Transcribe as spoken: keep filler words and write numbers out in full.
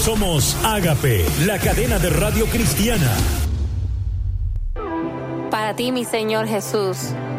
Somos Ágape, la cadena de radio cristiana. Para ti, mi Señor Jesús,